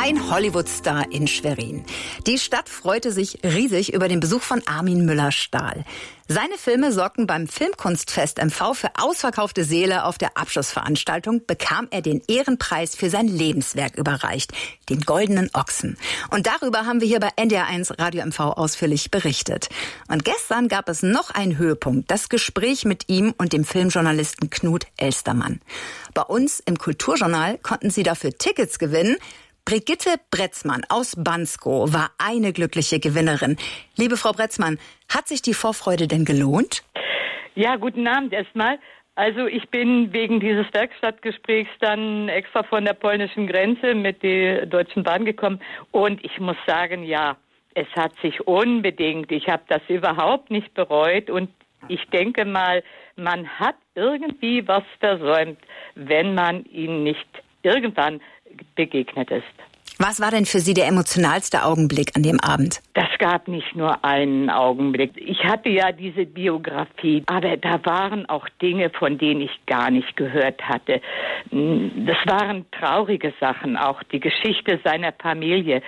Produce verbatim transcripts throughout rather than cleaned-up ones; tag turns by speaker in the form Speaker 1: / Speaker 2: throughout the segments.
Speaker 1: Ein Hollywood-Star in Schwerin. Die Stadt freute sich riesig über den Besuch von Armin Müller-Stahl. Seine Filme sorgten beim Filmkunstfest M V für ausverkaufte Säle. Auf der Abschlussveranstaltung bekam er den Ehrenpreis für sein Lebenswerk überreicht, den Goldenen Ochsen. Und darüber haben wir hier bei N D R eins Radio M V ausführlich berichtet. Und gestern gab es noch einen Höhepunkt, das Gespräch mit ihm und dem Filmjournalisten Knut Elstermann. Bei uns im Kulturjournal konnten Sie dafür Tickets gewinnen. Brigitte Bretzmann aus Bansko war eine glückliche Gewinnerin. Liebe Frau Bretzmann, hat sich die Vorfreude denn gelohnt?
Speaker 2: Ja, guten Abend erstmal. Also ich bin wegen dieses Werkstattgesprächs dann extra von der polnischen Grenze mit der Deutschen Bahn gekommen. Und ich muss sagen, ja, es hat sich unbedingt, ich habe das überhaupt nicht bereut. Und ich denke mal, man hat irgendwie was versäumt, wenn man ihn nicht irgendwann begegnet ist.
Speaker 1: Was war denn für Sie der emotionalste Augenblick an dem Abend?
Speaker 2: Das gab nicht nur einen Augenblick. Ich hatte ja diese Biografie, aber da waren auch Dinge, von denen ich gar nicht gehört hatte. Das waren traurige Sachen, auch die Geschichte seiner Familie.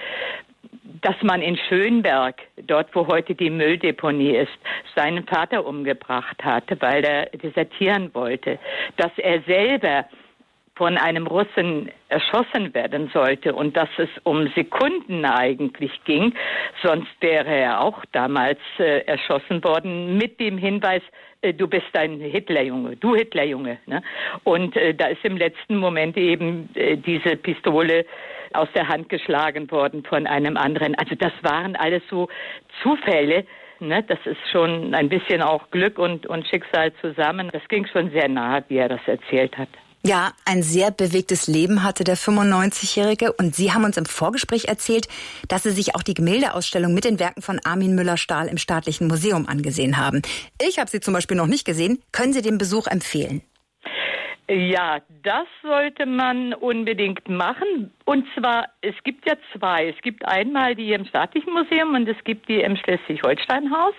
Speaker 2: Dass man in Schönberg, dort wo heute die Mülldeponie ist, seinen Vater umgebracht hatte, weil er desertieren wollte. Dass er selber von einem Russen erschossen werden sollte und dass es um Sekunden eigentlich ging, sonst wäre er auch damals äh, erschossen worden mit dem Hinweis, äh, du bist ein Hitlerjunge, du Hitlerjunge. Ne? Und äh, da ist im letzten Moment eben äh, diese Pistole aus der Hand geschlagen worden von einem anderen. Also das waren alles so Zufälle. Ne? Das ist schon ein bisschen auch Glück und, und Schicksal zusammen. Das ging schon sehr nahe, wie er das erzählt hat.
Speaker 1: Ja, ein sehr bewegtes Leben hatte der fünfundneunzigjährige. Und Sie haben uns im Vorgespräch erzählt, dass Sie sich auch die Gemäldeausstellung mit den Werken von Armin Müller-Stahl im Staatlichen Museum angesehen haben. Ich habe sie zum Beispiel noch nicht gesehen. Können Sie den Besuch empfehlen?
Speaker 2: Ja, das sollte man unbedingt machen. Und zwar, es gibt ja zwei. Es gibt einmal die im Staatlichen Museum und es gibt die im Schleswig-Holstein-Haus.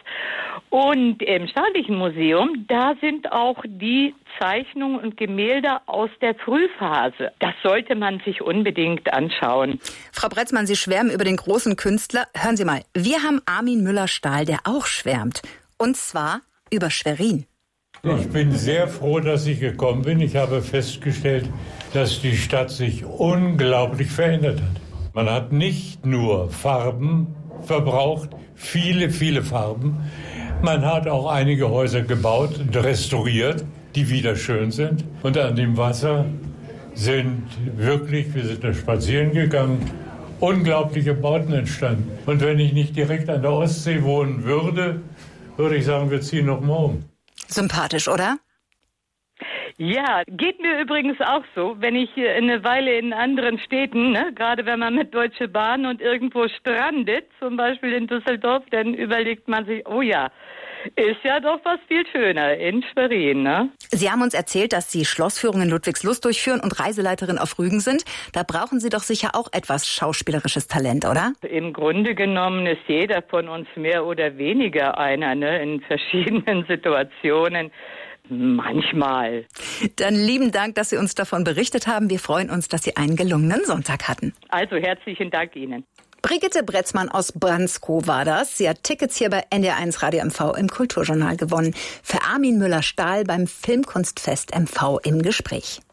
Speaker 2: Und im Staatlichen Museum, da sind auch die Zeichnungen und Gemälde aus der Frühphase. Das sollte man sich unbedingt anschauen.
Speaker 1: Frau Bretzmann, Sie schwärmen über den großen Künstler. Hören Sie mal, wir haben Armin Müller-Stahl, der auch schwärmt. Und zwar über Schwerin.
Speaker 3: Ich bin sehr froh, dass ich gekommen bin. Ich habe festgestellt, dass die Stadt sich unglaublich verändert hat. Man hat nicht nur Farben verbraucht, viele, viele Farben. Man hat auch einige Häuser gebaut und restauriert, die wieder schön sind. Und an dem Wasser sind wirklich, wir sind da spazieren gegangen, unglaubliche Bauten entstanden. Und wenn ich nicht direkt an der Ostsee wohnen würde, würde ich sagen, wir ziehen noch mal um.
Speaker 1: Sympathisch, oder?
Speaker 2: Ja, geht mir übrigens auch so, wenn ich eine Weile in anderen Städten, ne, gerade wenn man mit Deutsche Bahn und irgendwo strandet, zum Beispiel in Düsseldorf, dann überlegt man sich, oh ja, ist ja doch was viel schöner in Schwerin, ne?
Speaker 1: Sie haben uns erzählt, dass Sie Schlossführungen in Ludwigslust durchführen und Reiseleiterin auf Rügen sind. Da brauchen Sie doch sicher auch etwas schauspielerisches Talent, oder?
Speaker 2: Im Grunde genommen ist jeder von uns mehr oder weniger einer, ne, in verschiedenen Situationen. Manchmal.
Speaker 1: Dann lieben Dank, dass Sie uns davon berichtet haben. Wir freuen uns, dass Sie einen gelungenen Sonntag hatten.
Speaker 2: Also herzlichen Dank Ihnen.
Speaker 1: Brigitte Bretzmann aus Bansko war das. Sie hat Tickets hier bei N D R eins Radio M V im Kulturjournal gewonnen. Für Armin Müller-Stahl beim Filmkunstfest M V im Gespräch.